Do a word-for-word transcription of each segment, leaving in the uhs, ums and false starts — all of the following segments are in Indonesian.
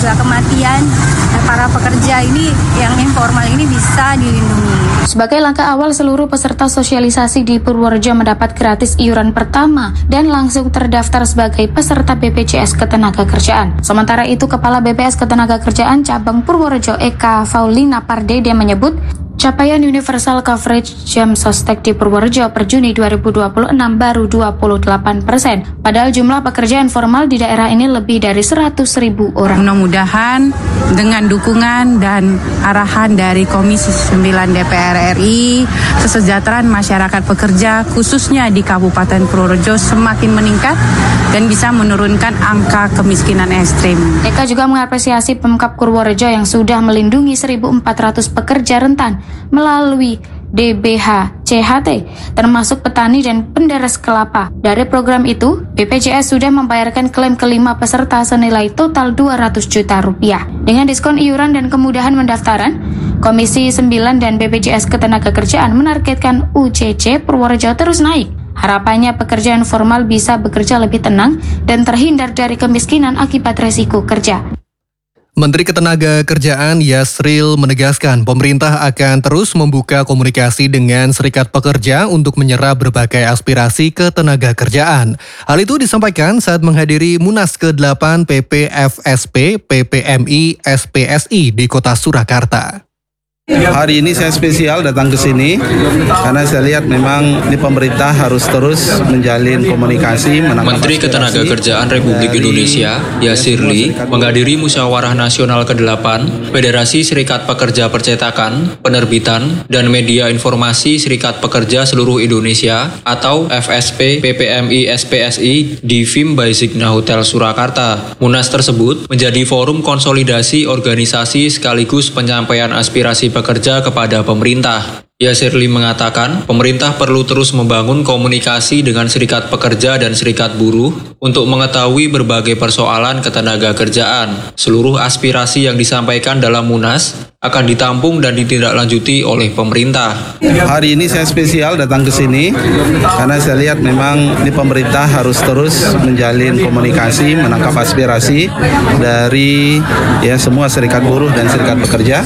juga kematian para pekerja ini yang informal ini bisa dilindungi. Sebagai langkah awal, seluruh peserta sosialisasi di Purworejo mendapat gratis iuran pertama dan langsung terdaftar sebagai peserta B P J S Ketenagakerjaan. Sementara itu, Kepala B P S Ketenagakerjaan Cabang Purworejo Eka Faulina Pardede menyebut capaian universal coverage jam sostek di Purworejo per Juni dua ribu dua puluh enam baru dua puluh delapan persen. Padahal jumlah pekerja informal di daerah ini lebih dari seratus ribu orang. Mudah-mudahan dengan dukungan dan arahan dari Komisi sembilan D P R R I, kesejahteraan masyarakat pekerja khususnya di Kabupaten Purworejo semakin meningkat dan bisa menurunkan angka kemiskinan ekstrim. Eka juga mengapresiasi Pemkab Purworejo yang sudah melindungi seribu empat ratus pekerja rentan melalui D B H C H T, termasuk petani dan penderes kelapa. Dari program itu, B P J S sudah membayarkan klaim kelima peserta senilai total dua ratus juta rupiah. Dengan diskon iuran dan kemudahan mendaftaran, Komisi sembilan dan B P J S Ketenagakerjaan menargetkan U C C Purworejo terus naik. Harapannya pekerja informal bisa bekerja lebih tenang dan terhindar dari kemiskinan akibat resiko kerja. Menteri Ketenagakerjaan Yasril menegaskan pemerintah akan terus membuka komunikasi dengan serikat pekerja untuk menyerap berbagai aspirasi ketenagakerjaan. Hal itu disampaikan saat menghadiri Munas ke delapan P P F S P P P M I S P S I di Kota Surakarta. Hari ini saya spesial datang ke sini karena saya lihat memang di pemerintah harus terus menjalin komunikasi. Menteri Ketenagakerjaan Republik Indonesia Yasril menghadiri Musyawarah Nasional ke delapan Federasi Serikat Pekerja Percetakan, Penerbitan, dan Media Informasi Serikat Pekerja Seluruh Indonesia atau F S P P P M I S P S I di V I M by Signa Hotel Surakarta. Munas tersebut menjadi forum konsolidasi organisasi sekaligus penyampaian aspirasi pekerja kepada pemerintah. Yasril mengatakan, pemerintah perlu terus membangun komunikasi dengan serikat pekerja dan serikat buruh untuk mengetahui berbagai persoalan ketenagakerjaan. Seluruh aspirasi yang disampaikan dalam Munas akan ditampung dan ditindaklanjuti oleh pemerintah. Hari ini saya spesial datang ke sini karena saya lihat memang di pemerintah harus terus menjalin komunikasi, menangkap aspirasi dari ya semua serikat buruh dan serikat pekerja,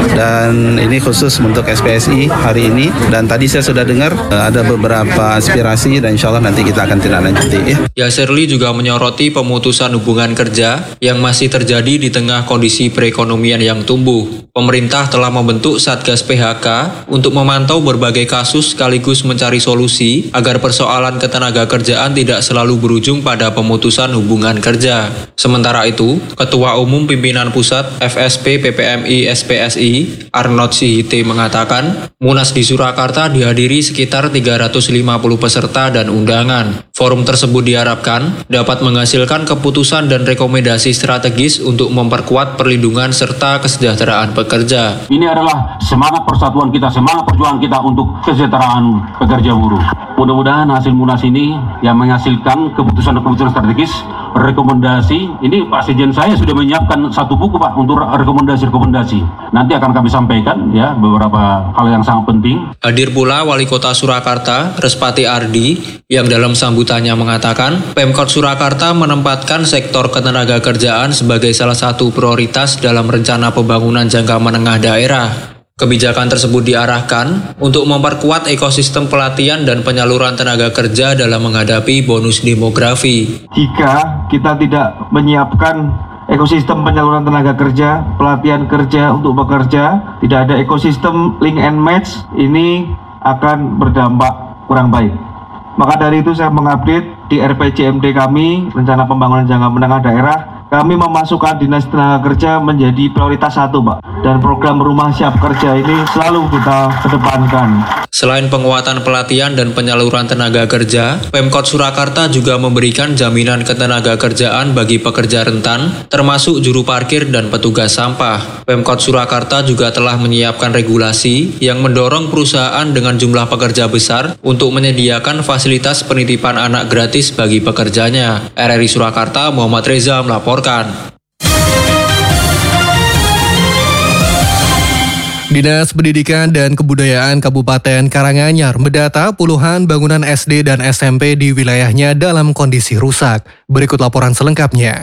dan ini khusus untuk S P S I hari ini. Dan tadi saya sudah dengar ada beberapa aspirasi dan insya Allah nanti kita akan tindak lanjuti. Ya. Yasril juga menyoroti pemutusan hubungan kerja yang masih terjadi di tengah kondisi perekonomian yang tumbuh. Pemerintah telah membentuk Satgas P H K untuk memantau berbagai kasus sekaligus mencari solusi agar persoalan ketenagakerjaan tidak selalu berujung pada pemutusan hubungan kerja. Sementara itu, Ketua Umum Pimpinan Pusat F S P P P M I S P S I Arnold Sihite mengatakan, Munas di Surakarta dihadiri sekitar tiga ratus lima puluh peserta dan undangan. Forum tersebut diharapkan dapat menghasilkan keputusan dan rekomendasi strategis untuk memperkuat perlindungan serta kesejahteraan pekerja. Ini adalah semangat persatuan kita, semangat perjuangan kita untuk kesejahteraan pekerja buruh. Mudah-mudahan hasil Munas ini yang menghasilkan keputusan-keputusan strategis, rekomendasi. Ini Pak Sekjen saya sudah menyiapkan satu buku Pak untuk rekomendasi-rekomendasi. Nanti akan kami sampaikan ya beberapa hal yang sangat penting. Hadir pula Wali Kota Surakarta, Respati Ardi, yang dalam sambutannya mengatakan, Pemkot Surakarta menempatkan sektor ketenagakerjaan sebagai salah satu prioritas dalam rencana pembangunan jangka menengah daerah. Kebijakan tersebut diarahkan untuk memperkuat ekosistem pelatihan dan penyaluran tenaga kerja dalam menghadapi bonus demografi. Jika kita tidak menyiapkan ekosistem penyaluran tenaga kerja, pelatihan kerja untuk bekerja, tidak ada ekosistem link and match, ini akan berdampak kurang baik. Maka dari itu saya mengupdate di R P J M D kami, Rencana Pembangunan Jangka Menengah Daerah, kami memasukkan Dinas Tenaga Kerja menjadi prioritas satu, Pak. Dan program Rumah Siap Kerja ini selalu kita kedepankan. Selain penguatan pelatihan dan penyaluran tenaga kerja, Pemkot Surakarta juga memberikan jaminan ketenagakerjaan bagi pekerja rentan, termasuk juru parkir dan petugas sampah. Pemkot Surakarta juga telah menyiapkan regulasi yang mendorong perusahaan dengan jumlah pekerja besar untuk menyediakan fasilitas penitipan anak gratis bagi pekerjanya. R R I Surakarta, Muhammad Reza melaporkan. Dinas Pendidikan dan Kebudayaan Kabupaten Karanganyar mendata puluhan bangunan S D dan S M P di wilayahnya dalam kondisi rusak. Berikut laporan selengkapnya.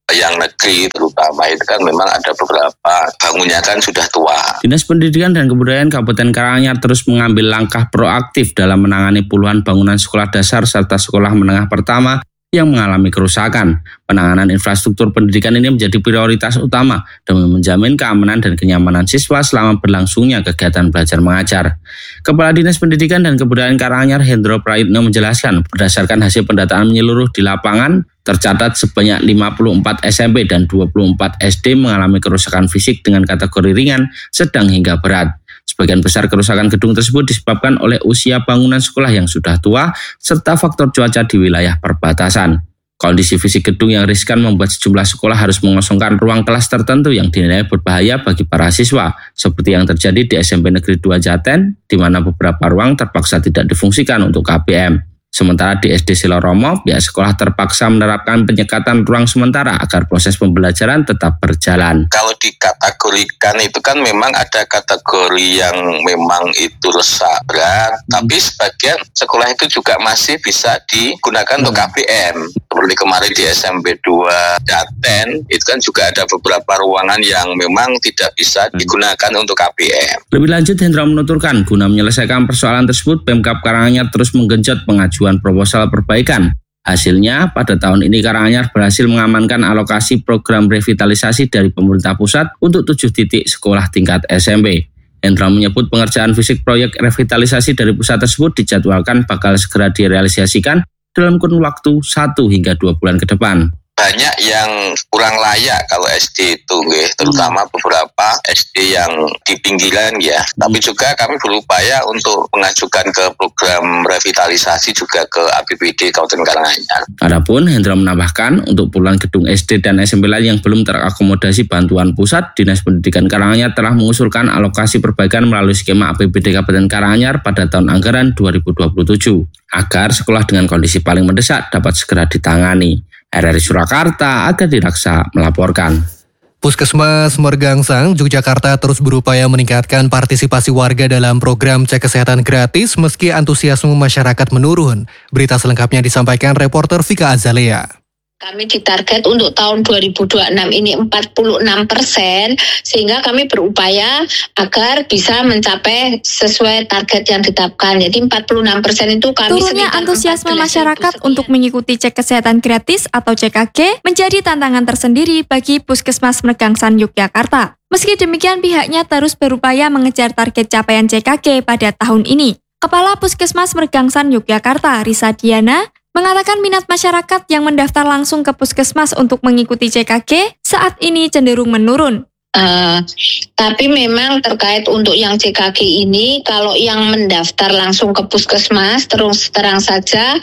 yang negeri terutama itu kan memang ada beberapa bangunnya kan sudah tua. Dinas Pendidikan dan Kebudayaan Kabupaten Karanganyar terus mengambil langkah proaktif dalam menangani puluhan bangunan sekolah dasar serta sekolah menengah pertama yang mengalami kerusakan. Penanganan infrastruktur pendidikan ini menjadi prioritas utama demi menjamin keamanan dan kenyamanan siswa selama berlangsungnya kegiatan belajar mengajar. Kepala Dinas Pendidikan dan Kebudayaan Karanganyar Hendro Praitno menjelaskan, berdasarkan hasil pendataan menyeluruh di lapangan, tercatat sebanyak lima puluh empat S M P dan dua puluh empat S D mengalami kerusakan fisik dengan kategori ringan, sedang hingga berat. Sebagian besar kerusakan gedung tersebut disebabkan oleh usia bangunan sekolah yang sudah tua serta faktor cuaca di wilayah perbatasan. Kondisi fisik gedung yang riskan membuat sejumlah sekolah harus mengosongkan ruang kelas tertentu yang dinilai berbahaya bagi para siswa, seperti yang terjadi di S M P Negeri dua Jaten, di mana beberapa ruang terpaksa tidak difungsikan untuk K P M. Sementara di S D Siloromo, pihak sekolah terpaksa menerapkan penyekatan ruang sementara agar proses pembelajaran tetap berjalan. Kalau dikategorikan itu kan memang ada kategori yang memang itu rusak berat, hmm. tapi sebagian sekolah itu juga masih bisa digunakan hmm. untuk K P M. Seperti kemarin di S M P dua Jaten, itu kan juga ada beberapa ruangan yang memang tidak bisa digunakan untuk K P M. Lebih lanjut, Hendra menuturkan, guna menyelesaikan persoalan tersebut, Pemkab Karanganyar terus menggenjot pengajuan proposal perbaikan. Hasilnya, pada tahun ini Karanganyar berhasil mengamankan alokasi program revitalisasi dari pemerintah pusat untuk tujuh titik sekolah tingkat S M P. Hendra menyebut pengerjaan fisik proyek revitalisasi dari pusat tersebut dijadwalkan bakal segera direalisasikan dalam kurun waktu satu hingga dua bulan ke depan. Banyak yang kurang layak kalau S D itu, nggih, terutama beberapa S D yang di pinggiran ya. Tapi juga kami berupaya untuk mengajukan ke program revitalisasi juga ke A P B D Kabupaten Karanganyar. Adapun Hendra menambahkan, untuk puluhan gedung S D dan S M P lain yang belum terakomodasi bantuan pusat, Dinas Pendidikan Karanganyar telah mengusulkan alokasi perbaikan melalui skema A P B D Kabupaten Karanganyar pada tahun anggaran dua ribu dua puluh tujuh, agar sekolah dengan kondisi paling mendesak dapat segera ditangani. R R I Surakarta, Aga Diraksa melaporkan. Puskesmas Mergangsang, Yogyakarta terus berupaya meningkatkan partisipasi warga dalam program cek kesehatan gratis meski antusiasme masyarakat menurun. Berita selengkapnya disampaikan reporter Vika Azalea. Kami ditarget untuk tahun dua ribu dua puluh enam ini empat puluh enam persen, sehingga kami berupaya agar bisa mencapai sesuai target yang ditetapkan. Jadi empat puluh enam persen itu kami Turunnya antusiasme masyarakat untuk mengikuti cek kesehatan gratis atau C K G menjadi tantangan tersendiri bagi Puskesmas Mergangsang Yogyakarta. Meski demikian, pihaknya terus berupaya mengejar target capaian C K G pada tahun ini. Kepala Puskesmas Mergangsang Yogyakarta, Risa Diana, mengatakan minat masyarakat yang mendaftar langsung ke puskesmas untuk mengikuti C K G saat ini cenderung menurun. Uh, tapi memang terkait untuk yang C K G ini, kalau yang mendaftar langsung ke puskesmas, terus terang saja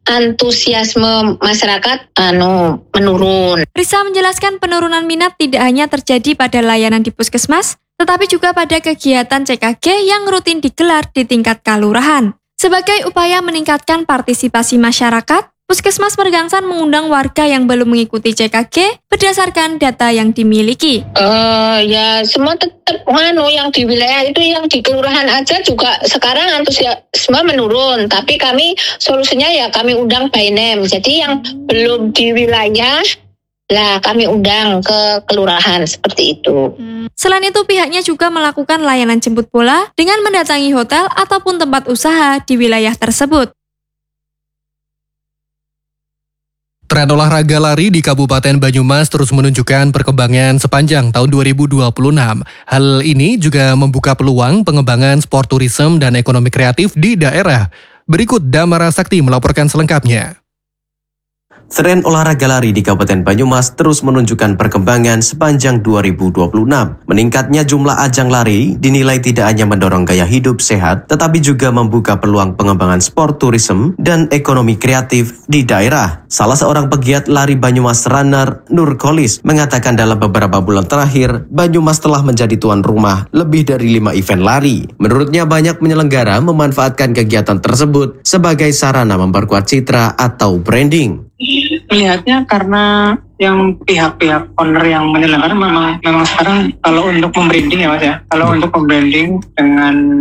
antusiasme masyarakat anu menurun. Risa menjelaskan penurunan minat tidak hanya terjadi pada layanan di puskesmas, tetapi juga pada kegiatan C K G yang rutin digelar di tingkat kelurahan. Sebagai upaya meningkatkan partisipasi masyarakat, Puskesmas Mergangsang mengundang warga yang belum mengikuti C K G berdasarkan data yang dimiliki. Uh, ya semua tetap nganu yang di wilayah itu, yang di kelurahan aja juga sekarang antusiasme menurun. Tapi kami solusinya ya kami undang by name. Jadi yang belum di wilayah lah kami undang ke kelurahan seperti itu. Selain itu, pihaknya juga melakukan layanan jemput bola dengan mendatangi hotel ataupun tempat usaha di wilayah tersebut. Tren olahraga lari di Kabupaten Banyumas terus menunjukkan perkembangan sepanjang tahun dua ribu dua puluh enam. Hal ini juga membuka peluang pengembangan sport tourism dan ekonomi kreatif di daerah. Berikut Damara Sakti melaporkan selengkapnya. Tren olahraga lari di Kabupaten Banyumas terus menunjukkan perkembangan sepanjang dua ribu dua puluh enam. Meningkatnya jumlah ajang lari dinilai tidak hanya mendorong gaya hidup sehat, tetapi juga membuka peluang pengembangan sport tourism dan ekonomi kreatif di daerah. Salah seorang pegiat lari Banyumas runner, Nur Kholis, mengatakan dalam beberapa bulan terakhir, Banyumas telah menjadi tuan rumah lebih dari lima event lari. Menurutnya, banyak penyelenggara memanfaatkan kegiatan tersebut sebagai sarana memperkuat citra atau branding. Melihatnya karena yang pihak-pihak owner yang menyelenggarakan memang memang sekarang kalau untuk membranding ya Mas ya, kalau untuk membranding dengan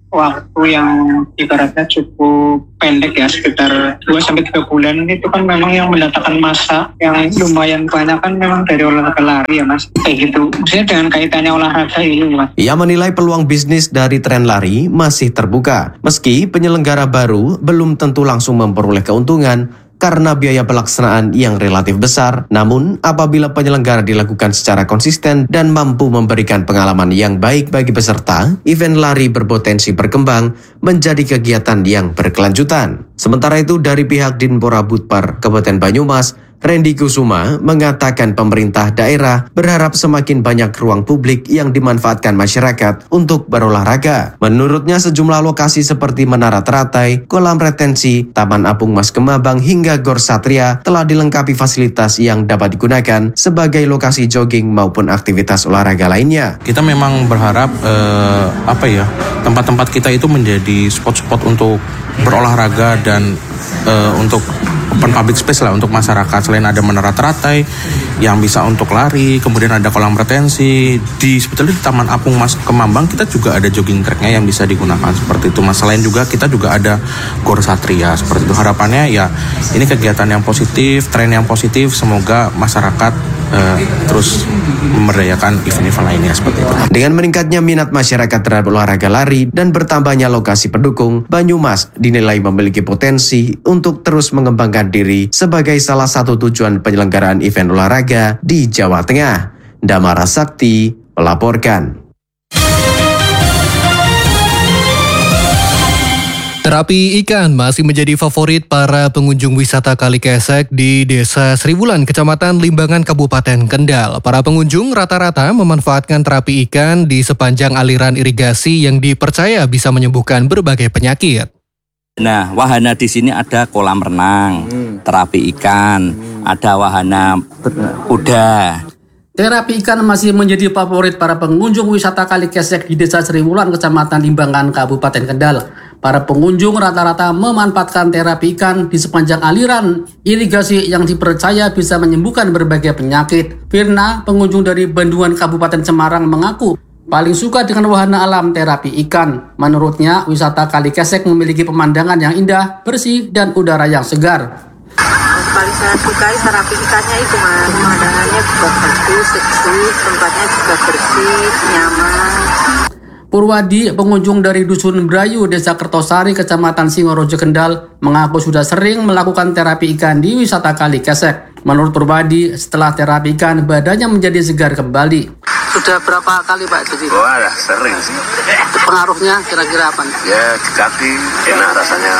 waktu yang ibaratnya cukup pendek ya, sekitar dua sampai tiga bulan. Itu kan memang yang mendatangkan massa yang lumayan banyak kan memang dari olahraga lari ya Mas, kayak gitu. Maksudnya dengan kaitannya olahraga ini Mas. Ia menilai peluang bisnis dari tren lari masih terbuka, meski penyelenggara baru belum tentu langsung memperoleh keuntungan karena biaya pelaksanaan yang relatif besar. Namun, apabila penyelenggara dilakukan secara konsisten dan mampu memberikan pengalaman yang baik bagi peserta, event lari berpotensi berkembang menjadi kegiatan yang berkelanjutan. Sementara itu, dari pihak Dinpora Budpar Kabupaten Banyumas, Randy Kusuma mengatakan pemerintah daerah berharap semakin banyak ruang publik yang dimanfaatkan masyarakat untuk berolahraga. Menurutnya sejumlah lokasi seperti Menara Teratai, Kolam Retensi, Taman Apung Mas Kemabang hingga Gor Satria telah dilengkapi fasilitas yang dapat digunakan sebagai lokasi jogging maupun aktivitas olahraga lainnya. Kita memang berharap eh, apa ya tempat-tempat kita itu menjadi spot-spot untuk berolahraga dan eh, untuk open public space lah untuk masyarakat. Selain ada Menara Teratai yang bisa untuk lari, kemudian ada kolam retensi di sebetulnya di Taman Apung Mas Kemambang kita juga ada jogging tracknya yang bisa digunakan seperti itu Mas. Selain juga kita juga ada Gor Satria seperti itu. Harapannya ya ini kegiatan yang positif, tren yang positif, semoga masyarakat uh, terus memberdayakan event-event lainnya seperti itu. Dengan meningkatnya minat masyarakat terhadap olahraga lari dan bertambahnya lokasi pendukung, Banyumas dinilai memiliki potensi untuk terus mengembangkan diri sebagai salah satu tujuan penyelenggaraan event olahraga di Jawa Tengah. Damara Sakti melaporkan. Terapi ikan masih menjadi favorit para pengunjung wisata Kali Kesek di Desa Sriwulan, Kecamatan Limbangan, Kabupaten Kendal. Para pengunjung rata-rata memanfaatkan terapi ikan di sepanjang aliran irigasi yang dipercaya bisa menyembuhkan berbagai penyakit. Nah, wahana di sini ada kolam renang, hmm. terapi ikan, hmm. ada wahana kuda. Terapi ikan masih menjadi favorit para pengunjung wisata Kali Kesek di Desa Sriwulan, Kecamatan Limbangan, Kabupaten Kendal. Para pengunjung rata-rata memanfaatkan terapi ikan di sepanjang aliran irigasi yang dipercaya bisa menyembuhkan berbagai penyakit. Firna, pengunjung dari Bendungan, Kabupaten Semarang, mengaku paling suka dengan wahana alam terapi ikan. Menurutnya, wisata Kali Kesek memiliki pemandangan yang indah, bersih, dan udara yang segar. Paling saya sukai terapi ikannya itu Mas, pemandangannya juga bagus, seksi, tempatnya juga bersih, nyaman. Purwadi, pengunjung dari Dusun Brayu, Desa Kertosari, Kecamatan Singorojo, Kendal, mengaku sudah sering melakukan terapi ikan di wisata Kali Kesek. Menurut Purwadi, setelah terapi ikan, badannya menjadi segar kembali. Sudah berapa kali Pak jadi? Wah, sering sih. Pengaruhnya kira-kira apa? Ya, di kaki enak rasanya.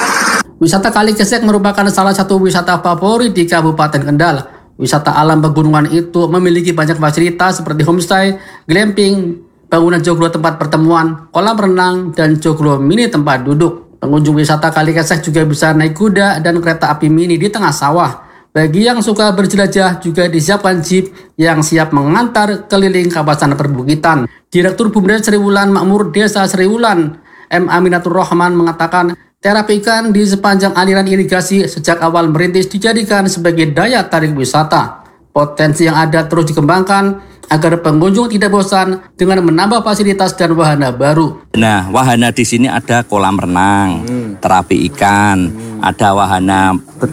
Wisata Kali Kesek merupakan salah satu wisata favorit di Kabupaten Kendal. Wisata alam pegunungan itu memiliki banyak fasilitas seperti homestay, glamping, bangunan joglo tempat pertemuan, kolam renang, dan joglo mini tempat duduk. Pengunjung wisata Kali Kesek juga bisa naik kuda dan kereta api mini di tengah sawah. Bagi yang suka berjelajah juga disiapkan jeep yang siap mengantar keliling kawasan perbukitan. Direktur Bumdes Sriwulan Makmur Desa Sriwulan, M. Aminatur Rahman, mengatakan terapi ikan di sepanjang aliran irigasi sejak awal merintis dijadikan sebagai daya tarik wisata. Potensi yang ada terus dikembangkan agar pengunjung tidak bosan dengan menambah fasilitas dan wahana baru. Nah, wahana di sini ada kolam renang, hmm. terapi ikan, hmm. ada wahana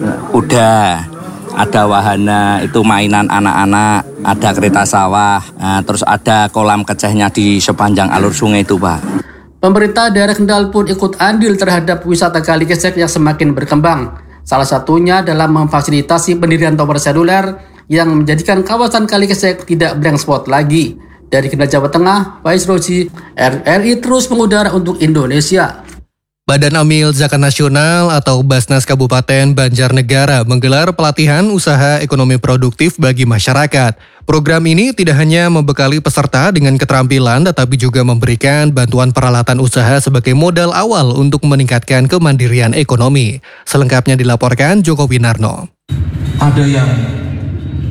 kuda, ada wahana itu mainan anak-anak, ada kereta sawah, nah, terus ada kolam kecehnya di sepanjang alur sungai itu Pak. Pemerintah daerah Kendal pun ikut andil terhadap wisata Kali Kesek yang semakin berkembang. Salah satunya dalam memfasilitasi pendirian tower seluler yang menjadikan kawasan Kali Kesek tidak blank spot lagi. Dari Kendal, Jawa Tengah, Faiz Roji, R R I terus mengudara untuk Indonesia. Badan Amil Zakat Nasional atau Basnas Kabupaten Banjarnegara menggelar pelatihan usaha ekonomi produktif bagi masyarakat. Program ini tidak hanya membekali peserta dengan keterampilan, tetapi juga memberikan bantuan peralatan usaha sebagai modal awal untuk meningkatkan kemandirian ekonomi. Selengkapnya dilaporkan Joko Winarno. Ada yang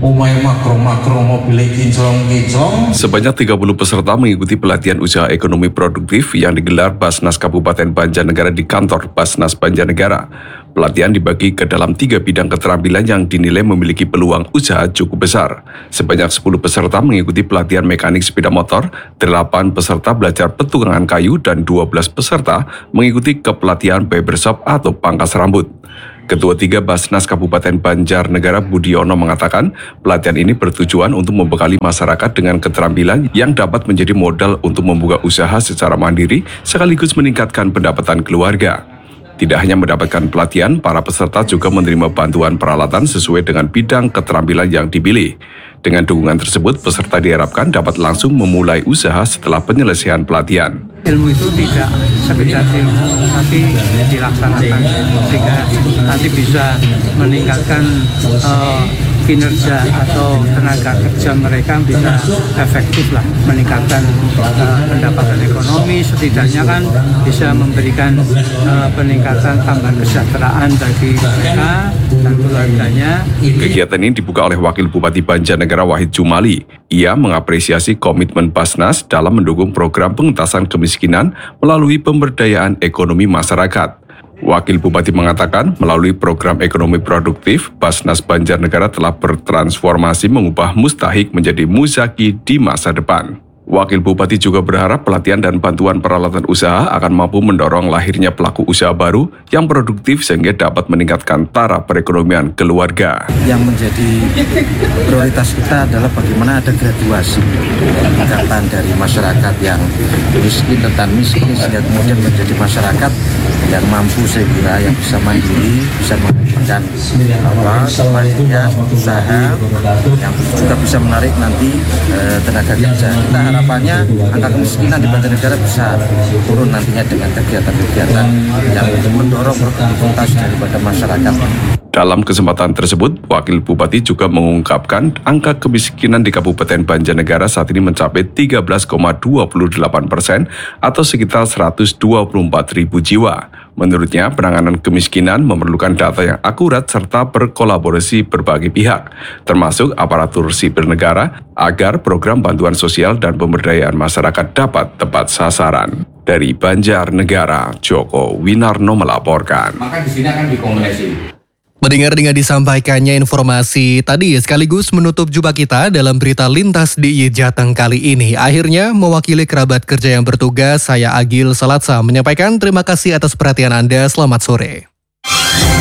Umay makro-makro mobil kinclong-kinclong. Sebanyak tiga puluh peserta mengikuti pelatihan usaha ekonomi produktif yang digelar Basnas Kabupaten Banjarnegara di kantor Basnas Banjarnegara. Pelatihan dibagi ke dalam tiga bidang keterampilan yang dinilai memiliki peluang usaha cukup besar. Sebanyak sepuluh peserta mengikuti pelatihan mekanik sepeda motor, delapan peserta belajar petukangan kayu, dan dua belas peserta mengikuti kepelatihan barbershop atau pangkas rambut. Ketua tiga Basnas Kabupaten Banjarnegara Budiono mengatakan pelatihan ini bertujuan untuk membekali masyarakat dengan keterampilan yang dapat menjadi modal untuk membuka usaha secara mandiri sekaligus meningkatkan pendapatan keluarga. Tidak hanya mendapatkan pelatihan, para peserta juga menerima bantuan peralatan sesuai dengan bidang keterampilan yang dipilih. Dengan dukungan tersebut, peserta diharapkan dapat langsung memulai usaha setelah penyelesaian pelatihan. Ilmu itu tidak sekedar ilmu, tapi dilaksanakan sehingga nanti bisa meningkatkan uh, kinerja atau tenaga kerja mereka bisa efektif lah, meningkatkan uh, pendapatan ekonomi, setidaknya kan bisa memberikan uh, peningkatan tambahan kesejahteraan bagi mereka dan keluarganya. Kegiatan ini dibuka oleh Wakil Bupati Banjarnegara Wahid Jumali. Ia mengapresiasi komitmen Basnas dalam mendukung program pengentasan kemiskinan melalui pemberdayaan ekonomi masyarakat. Wakil Bupati mengatakan melalui program ekonomi produktif, Basnas Banjarnegara telah bertransformasi mengubah mustahik menjadi muzaki di masa depan. Wakil Bupati juga berharap pelatihan dan bantuan peralatan usaha akan mampu mendorong lahirnya pelaku usaha baru yang produktif sehingga dapat meningkatkan taraf perekonomian keluarga. Yang menjadi prioritas kita adalah bagaimana ada graduasi peningkatan dari masyarakat yang miskin, rentan miskin, sehingga kemudian menjadi masyarakat yang mampu, saya kira, yang bisa mandiri, bisa menghasilkan apa, kemandirian usaha, yang juga bisa menarik nanti eh, tenaga kerja. Kita harapannya angka kemiskinan di Banjarnegara bisa turun nantinya dengan kegiatan-kegiatan yang mendorong produktivitas daripada masyarakat. Dalam kesempatan tersebut, Wakil Bupati juga mengungkapkan angka kemiskinan di Kabupaten Banjarnegara saat ini mencapai tiga belas koma dua delapan persen atau sekitar seratus dua puluh empat ribu jiwa. Menurutnya, penanganan kemiskinan memerlukan data yang akurat serta berkolaborasi berbagai pihak, termasuk aparatur sipil negara, agar program bantuan sosial dan pemberdayaan masyarakat dapat tepat sasaran. Dari Banjarnegara, Joko Winarno melaporkan. Maka di sini akan dikombinasi. Mendengar dengan disampaikannya informasi tadi sekaligus menutup jumpa kita dalam berita lintas di I Y Jateng kali ini. Akhirnya mewakili kerabat kerja yang bertugas, saya Agil Salatsa menyampaikan terima kasih atas perhatian Anda. Selamat sore.